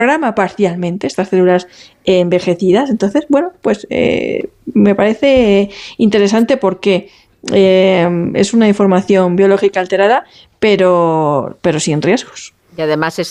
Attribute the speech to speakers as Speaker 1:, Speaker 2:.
Speaker 1: reprograma parcialmente estas células envejecidas. Entonces, bueno, pues me parece interesante porque es una información biológica alterada, pero sin riesgos.
Speaker 2: Y además es